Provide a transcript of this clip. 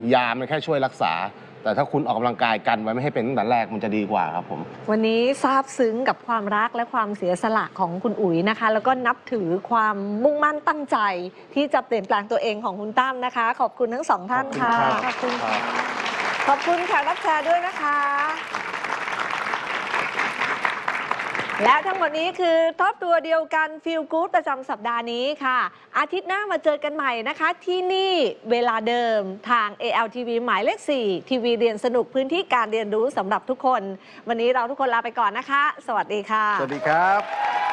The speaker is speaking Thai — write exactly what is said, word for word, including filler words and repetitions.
ยามันแค่ช่วยรักษาแต่ถ้าคุณออกกำลังกายกันไว้ไม่ให้เป็นตั้งแต่แรกมันจะดีกว่าครับผมวันนี้ซาบซึ้งกับความรักและความเสียสละของคุณอุ๋ยนะคะแล้วก็นับถือความมุ่งมั่นตั้งใจที่จะเปลี่ยนแปลงตัวเองของคุณตั้มนะคะขอบคุณทั้งสองท่านค่ะขอบคุณค่ะขอบคุณค่ะรับแชร์ด้วยนะคะและทั้งหมดนี้คือท็อปตัวเดียวกันฟีลกู๊ดประจำสัปดาห์นี้ค่ะอาทิตย์หน้ามาเจอกันใหม่นะคะที่นี่เวลาเดิมทาง เอ แอล ที วี หมายเลขสี่ทีวีเรียนสนุกพื้นที่การเรียนรู้สำหรับทุกคนวันนี้เราทุกคนลาไปก่อนนะคะสวัสดีค่ะสวัสดีครับ